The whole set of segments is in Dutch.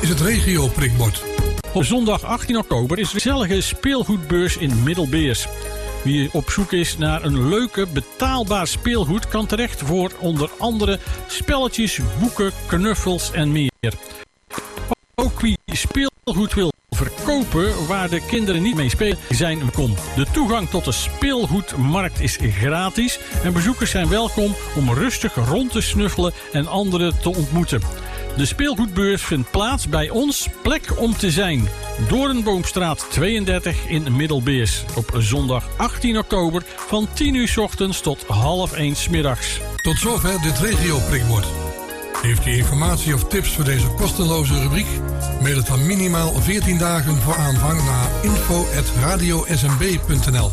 is het regio prikbord. Op zondag 18 oktober is de gezellige speelgoedbeurs in Middelbeers. Wie op zoek is naar een leuke, betaalbaar speelgoed kan terecht voor onder andere spelletjes, boeken, knuffels en meer. Ook wie speelgoed wil verkopen waar de kinderen niet mee spelen zijn welkom. De toegang tot de speelgoedmarkt is gratis en bezoekers zijn welkom om rustig rond te snuffelen en anderen te ontmoeten. De speelgoedbeurs vindt plaats bij ons Plek om te zijn. Doornboomstraat 32 in Middelbeers. Op zondag 18 oktober van 10 uur 's ochtends tot 12:30 's middags. Tot zover dit regio prikbord. Heeft u informatie of tips voor deze kostenloze rubriek? Mail het dan minimaal 14 dagen voor aanvang naar info@radiosnb.nl.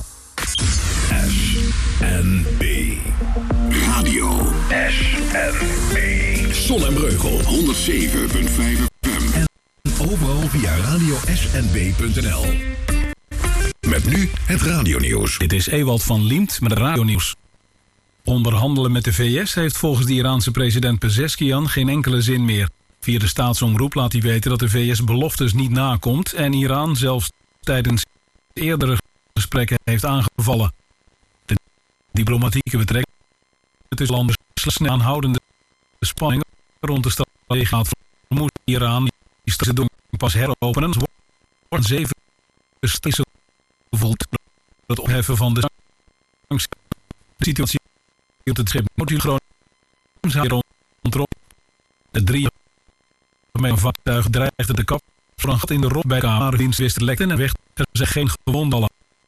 SNB. Radio SNB. Zon en Breugel 107.5 FM. En overal via radiosnb.nl. Met nu het radionieuws. Dit is Ewald van Liemt met het radionieuws. Onderhandelen met de VS heeft volgens de Iraanse president Pezeshkian geen enkele zin meer. Via de staatsomroep laat hij weten dat de VS beloftes niet nakomt en Iran zelfs tijdens eerdere gesprekken heeft aangevallen. De diplomatieke betrekkingen tussen landen snel aanhoudende spanningen rond de stad gaat vermoeden Iran die ze doen pas heropenen wordt 7 steeds gevoeld het opheffen van de situatie op het schip moet u groot rondom de 3 gemene vaartuig dreigde de kap van een gat in de rot bij kamerdienst wist te lekken en weg er zijn geen gewonden.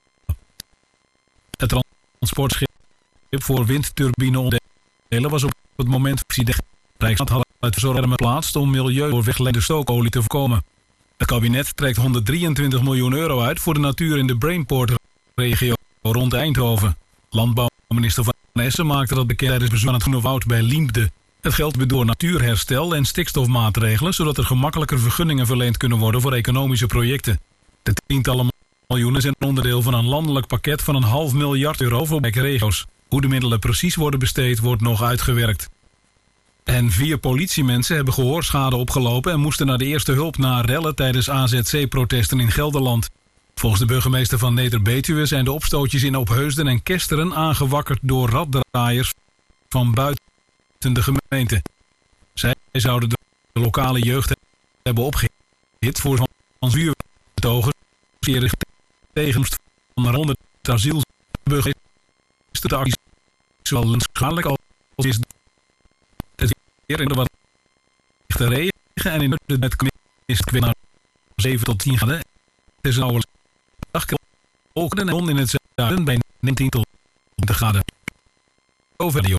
Het transportschip voor windturbine onderdelen was op het van accident. Rijkswaterstaat had het verzorgen geplaatst om milieu door weggeleide stookolie te voorkomen. Het kabinet trekt €123 miljoen uit voor de natuur in de Brainport-regio rond Eindhoven. Landbouwminister Van Essen maakte dat bekend tijdens bezoek aan het Groene Woud bij Liemde. Het geld wordt door natuurherstel en stikstofmaatregelen, zodat er gemakkelijker vergunningen verleend kunnen worden voor economische projecten. De tientallen miljoenen zijn onderdeel van een landelijk pakket van €500 miljoen voor regio's. Hoe de middelen precies worden besteed, wordt nog uitgewerkt. En 4 politiemensen hebben gehoorschade opgelopen en moesten naar de eerste hulp na rellen tijdens AZC-protesten in Gelderland. Volgens de burgemeester van Neder-Betuwe zijn de opstootjes in Opheusden en Kesteren aangewakkerd door raddraaiers van buiten de gemeente. Zij zouden de lokale jeugd hebben opgehit voor van vuurbetogers tegen van 100 asielburgers. De actie zowel schadelijk als is het weer in de wat lichte regen en in de net is het naar 7 tot 10 graden. Het is een oude dag wolken en zon in het zuiden bij 19 tot 20 graden. Over de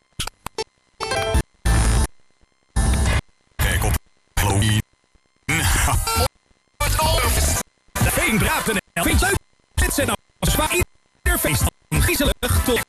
Kijk op Halloween. De Veenbraad.nl. Vind je leuk? Dit zijn nou zwaar ieder feest van griezelig tot